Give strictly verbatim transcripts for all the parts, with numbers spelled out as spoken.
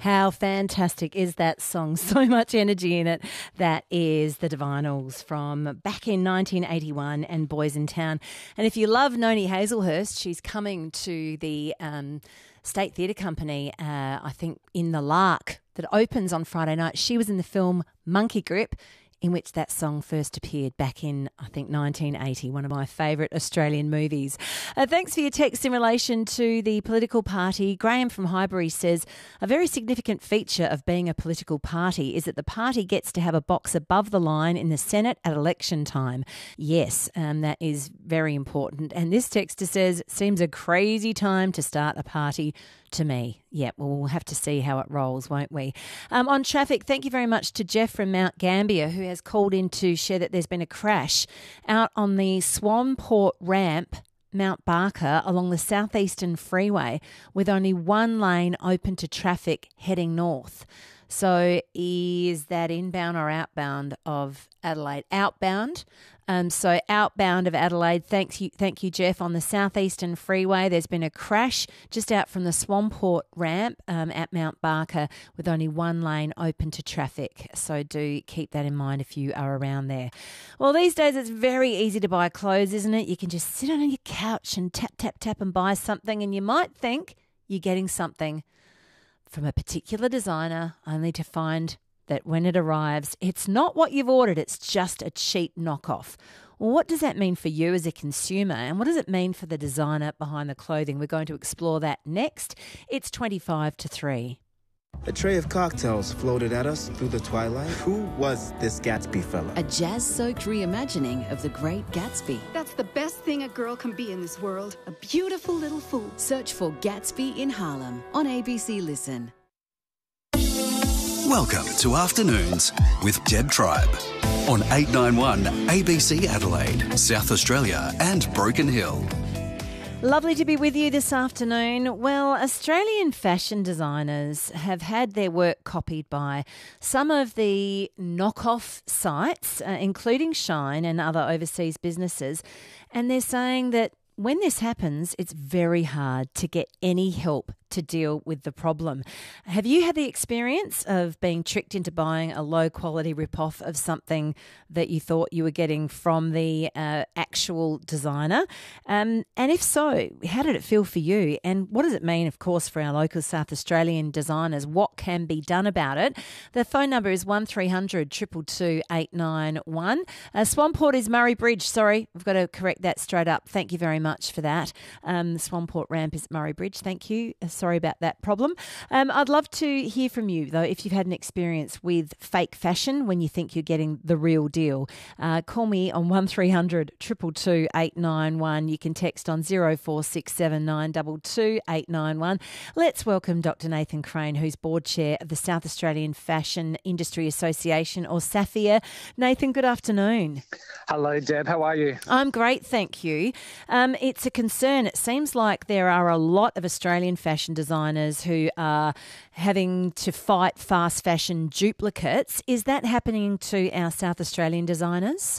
How fantastic is that song? So much energy in it. That is the Divinals from back in nineteen eighty-one and Boys in Town. And if you love Noni Hazelhurst, she's coming to the um, State Theatre Company, uh, I think in The Lark, that opens on Friday night. She was in the film Monkey Grip, in which that song first appeared back in, I think, nineteen eighty, one of my favourite Australian movies. Uh, thanks for your text in relation to the political party. Graham from Highbury says, a very significant feature of being a political party is that the party gets to have a box above the line in the Senate at election time. Yes, um, that is very important. And this texter says, seems a crazy time to start a party to me. Yeah, well, we'll have to see how it rolls, won't we? Um, on traffic, thank you very much to Jeff from Mount Gambier, who has called in to share that there's been a crash out on the Swanport ramp, Mount Barker, along the southeastern freeway, with only one lane open to traffic heading north. So is that inbound or outbound of Adelaide? Outbound. Um, so outbound of Adelaide, thanks you, thank you, Jeff. On the southeastern freeway, there's been a crash just out from the Swanport ramp um, at Mount Barker with only one lane open to traffic. So do keep that in mind if you are around there. Well, these days it's very easy to buy clothes, isn't it? You can just sit on your couch and tap, tap, tap and buy something, and you might think you're getting something from a particular designer, only to find that when it arrives, it's not what you've ordered, it's just a cheap knockoff. Well, what does that mean for you as a consumer, and what does it mean for the designer behind the clothing? We're going to explore that next. It's twenty-five to three. A tray of cocktails floated at us through the twilight. Who was this Gatsby fella? A jazz-soaked reimagining of the Great Gatsby. That's the best thing a girl can be in this world. A beautiful little fool. Search for Gatsby in Harlem on A B C Listen. Welcome to Afternoons with Deb Tribe on eight ninety-one A B C Adelaide, South Australia and Broken Hill. Lovely to be with you this afternoon. Well, Australian fashion designers have had their work copied by some of the knockoff sites, uh, including Shine and other overseas businesses, and they're saying that when this happens, it's very hard to get any help to deal with the problem. Have you had the experience of being tricked into buying a low-quality rip-off of something that you thought you were getting from the uh, actual designer? Um, and if so, how did it feel for you? And what does it mean, of course, for our local South Australian designers? What can be done about it? The phone number is one three hundred two two two eight nine one. Uh, Swanport is Murray Bridge. Sorry, we've got to correct that straight up. Thank you very much for that. Um, the Swanport ramp is Murray Bridge. Thank you. Uh, Sorry about that problem. Um, I'd love to hear from you, though, if you've had an experience with fake fashion when you think you're getting the real deal. Uh, call me on one three hundred two two two eight nine one. You can text on zero four six seven nine two two eight nine one. Let's welcome Doctor Nathan Crane, who's board chair of the South Australian Fashion Industry Association, or SAFIA. Nathan, good afternoon. Hello, Deb. How are you? I'm great, thank you. Um, it's a concern. It seems like there are a lot of Australian fashion designers who are having to fight fast fashion duplicates. Is that happening to our South Australian designers?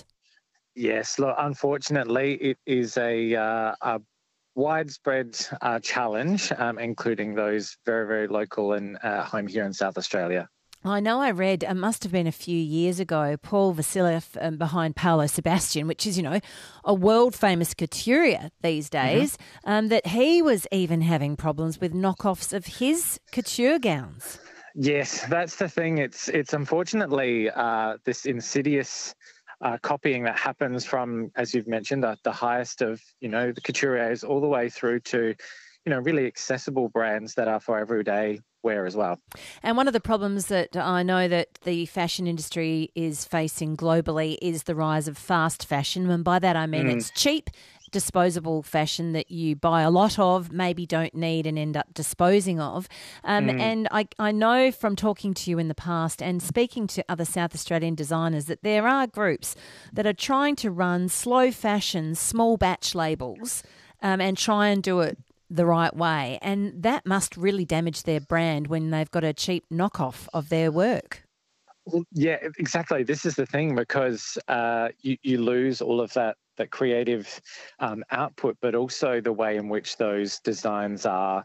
Yes, look, unfortunately, it is a, uh, a widespread uh, challenge, um, including those very, very local and uh, home here in South Australia. I know I read, it must have been a few years ago, Paul Vasiliev um, behind Paolo Sebastian, which is, you know, a world-famous couturier these days, mm-hmm. um, that he was even having problems with knockoffs of his couture gowns. Yes, that's the thing. It's it's unfortunately uh, this insidious uh, copying that happens from, as you've mentioned, the, the highest of, you know, the couturiers all the way through to, you know, really accessible brands that are for everyday wear as well. And one of the problems that I know that the fashion industry is facing globally is the rise of fast fashion. And by that I mean mm. it's cheap, disposable fashion that you buy a lot of, maybe don't need and end up disposing of. Um, mm. And I, I know from talking to you in the past and speaking to other South Australian designers that there are groups that are trying to run slow fashion, small batch labels um, and try and do it the right way, and that must really damage their brand when they've got a cheap knockoff of their work. Well, yeah, exactly. This is the thing, because uh, you, you lose all of that that creative um, output, but also the way in which those designs are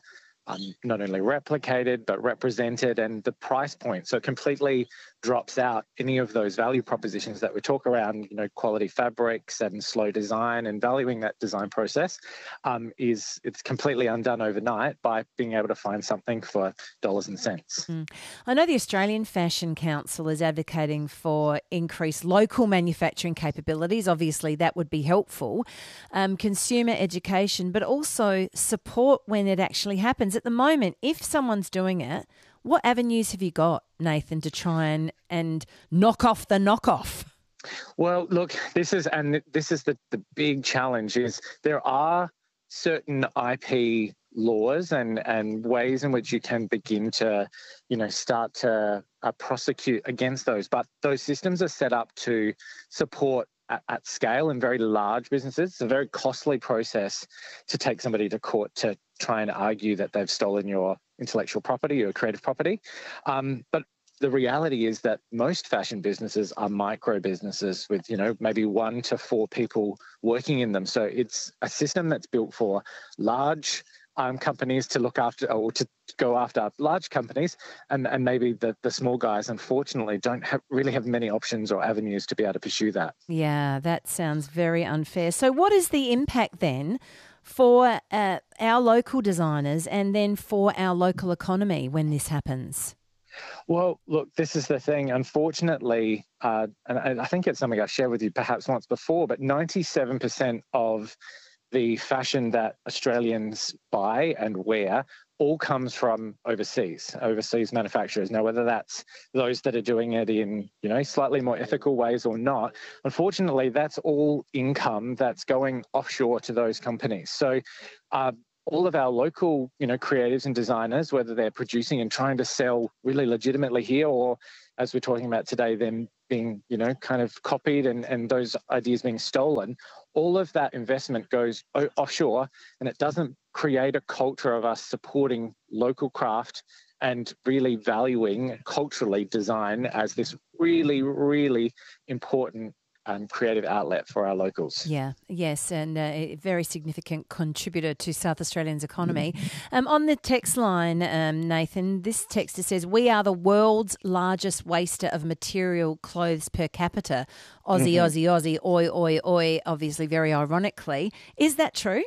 um, not only replicated but represented, and the price point. So it completely drops out any of those value propositions that we talk around, you know, quality fabrics and slow design and valuing that design process. Um, is it's completely undone overnight by being able to find something for dollars and cents. Mm. I know the Australian Fashion Council is advocating for increased local manufacturing capabilities. Obviously, that would be helpful. Um, consumer education, but also support when it actually happens. At the moment, if someone's doing it, what avenues have you got, Nathan, to try and, and knock off the knockoff? Well, look, this is and this is the, the big challenge is there are certain I P laws and, and ways in which you can begin to, you know, start to uh, prosecute against those. But those systems are set up to support at, at scale in very large businesses. It's a very costly process to take somebody to court to try and argue that they've stolen your intellectual property or creative property. Um, but the reality is that most fashion businesses are micro businesses with, you know, maybe one to four people working in them. So it's a system that's built for large um, companies to look after or to go after large companies, and, and maybe the, the small guys, unfortunately, don't have, really have many options or avenues to be able to pursue that. Yeah, that sounds very unfair. So what is the impact then for uh, our local designers and then for our local economy when this happens? Well, look, this is the thing. Unfortunately, uh, and I think it's something I've shared with you perhaps once before, but ninety-seven percent of the fashion that Australians buy and wear all comes from overseas, overseas manufacturers. Now, whether that's those that are doing it in, you know, slightly more ethical ways or not, unfortunately, that's all income that's going offshore to those companies. So uh, all of our local, you know, creatives and designers, whether they're producing and trying to sell really legitimately here, or as we're talking about today, them being, you know, kind of copied and, and those ideas being stolen, all of that investment goes o- offshore, and it doesn't create a culture of us supporting local craft and really valuing culturally design as this really, really important Um, creative outlet for our locals. Yeah, yes, and uh, a very significant contributor to South Australians' economy. Um, on the text line, um, Nathan, this texter says, we are the world's largest waster of material clothes per capita. Aussie, mm-hmm. Aussie, Aussie, oi, oi, oi, obviously very ironically. Is that true?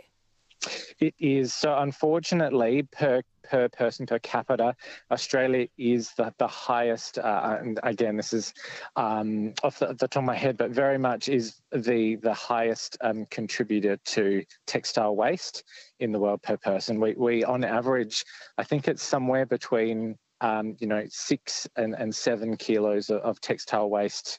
It is. So unfortunately, per per person per capita, Australia is the, the highest, uh, and again, this is um, off the, the top of my head, but very much is the, the highest um, contributor to textile waste in the world per person. We, we on average, I think it's somewhere between Um, you know, six and, and seven kilos of, of textile waste,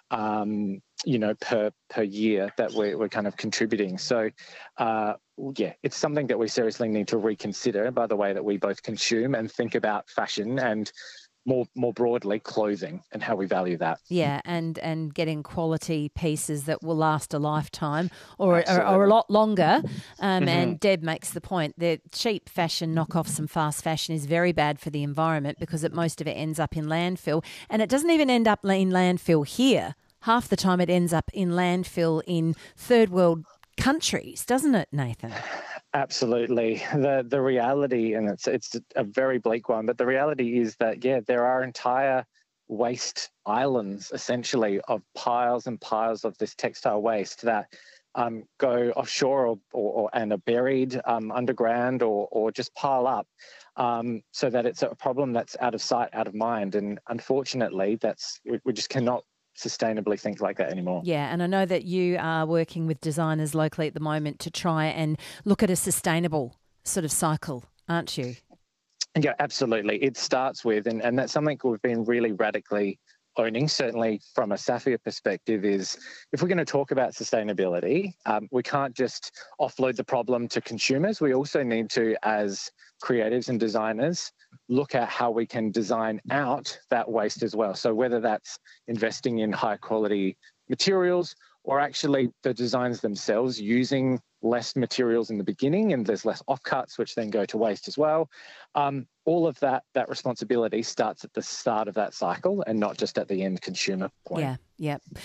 um, you know, per per year that we're, we're kind of contributing. So, uh, yeah, it's something that we seriously need to reconsider by the way that we both consume and think about fashion and more more broadly clothing and how we value that. Yeah, and, and getting quality pieces that will last a lifetime or, or, or a lot longer. Um, mm-hmm. And Deb makes the point that cheap fashion knockoffs and fast fashion is very bad for the environment because it, most of it ends up in landfill. And it doesn't even end up in landfill here. Half the time it ends up in landfill in third world countries, doesn't it, Nathan? Absolutely. The the reality, and it's it's a very bleak one, but the reality is that, yeah, there are entire waste islands, essentially, of piles and piles of this textile waste that um, go offshore or, or, or and are buried um, underground or, or just pile up um, so that it's a problem that's out of sight, out of mind. And unfortunately, that's we, we just cannot sustainably think like that anymore. Yeah, and I know that you are working with designers locally at the moment to try and look at a sustainable sort of cycle, aren't you? Yeah, absolutely. It starts with, and, and that's something we've been really radically owning, certainly from a Safia perspective, is if we're going to talk about sustainability, um, we can't just offload the problem to consumers. We also need to, as creatives and designers, look at how we can design out that waste as well. So whether that's investing in high quality materials or actually the designs themselves using less materials in the beginning and there's less offcuts, which then go to waste as well. Um, all of that, that responsibility starts at the start of that cycle and not just at the end consumer point. Yeah, yeah.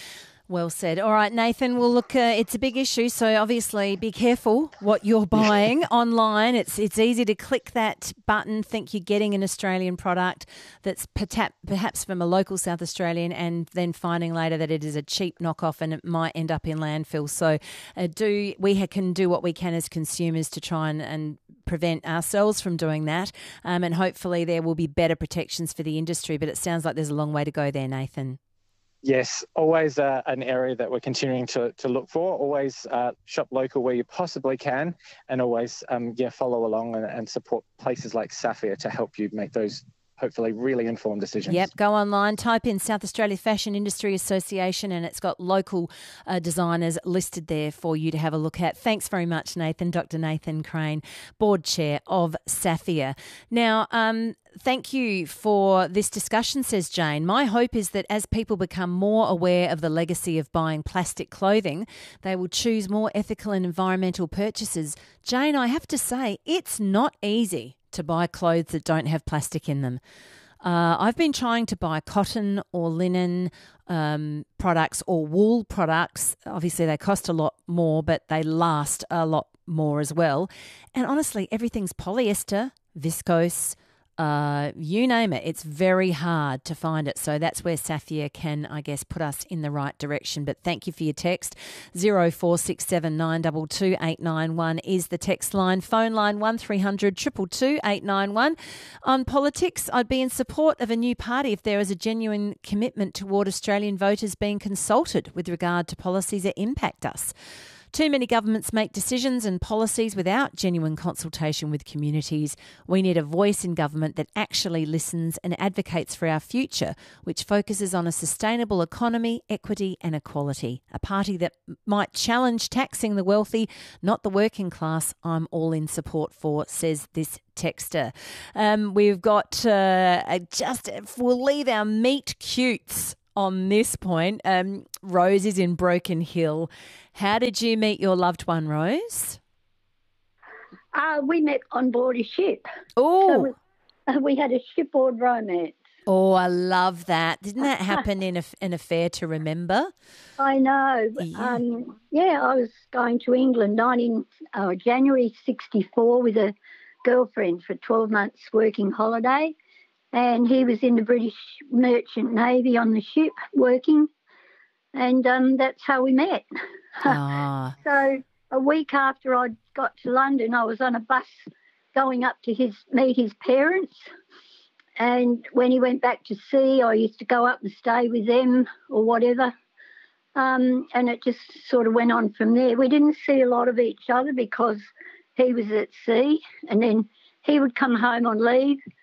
Well said. All right, Nathan, well, look, uh, it's a big issue, so obviously be careful what you're buying online. It's it's easy to click that button, think you're getting an Australian product that's perhaps from a local South Australian, and then finding later that it is a cheap knockoff and it might end up in landfill. So uh, do we ha- can do what we can as consumers to try and, and prevent ourselves from doing that, um, and hopefully there will be better protections for the industry, but it sounds like there's a long way to go there, Nathan. Yes, always uh, an area that we're continuing to, to look for. Always uh, shop local where you possibly can, and always um, yeah follow along and, and support places like Safia to help you make those hopefully really informed decisions. Yep, go online, type in South Australia Fashion Industry Association, and it's got local uh, designers listed there for you to have a look at. Thanks very much, Nathan. Doctor Nathan Crane, Board Chair of Safia. Now, um, thank you for this discussion, says Jane. My hope is that as people become more aware of the legacy of buying plastic clothing, they will choose more ethical and environmental purchases. Jane, I have to say, it's not easy to buy clothes that don't have plastic in them. Uh, I've been trying to buy cotton or linen um, products or wool products. Obviously, they cost a lot more, but they last a lot more as well. And honestly, everything's polyester, viscose, Uh, you name it. It's very hard to find it. So that's where Safia can, I guess, put us in the right direction. But thank you for your text. zero four six seven nine two two eight nine one is the text line. Phone line one three hundred two two two eight nine one. On politics, I'd be in support of a new party if there is a genuine commitment toward Australian voters being consulted with regard to policies that impact us. Too many governments make decisions and policies without genuine consultation with communities. We need a voice in government that actually listens and advocates for our future, which focuses on a sustainable economy, equity and equality. A party that might challenge taxing the wealthy, not the working class, I'm all in support for, says this texter. Um, we've got uh, just, we'll leave our meet cutes on this point. Um, Rose is in Broken Hill. How did you meet your loved one, Rose? Uh, we met on board a ship. Oh. So we, uh, we had a shipboard romance. Oh, I love that. Didn't that happen in a, an affair to remember? I know. Yeah. Um, yeah, I was going to England nineteen, uh, January sixty-four with a girlfriend for twelve months working holiday, and he was in the British Merchant Navy on the ship working, and um, that's how we met. Ah. So a week after I got to London, I was on a bus going up to his meet his parents. And when he went back to sea, I used to go up and stay with them or whatever. Um, and it just sort of went on from there. We didn't see a lot of each other because he was at sea, and then he would come home on leave